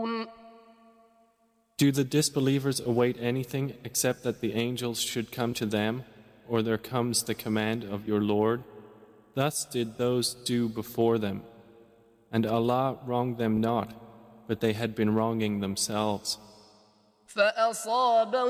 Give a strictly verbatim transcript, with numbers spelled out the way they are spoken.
Do the disbelievers await anything except that the angels should come to them, or there comes the command of your Lord? Thus did those do before them, and Allah wronged them not, but they had been wronging themselves. فأصابهم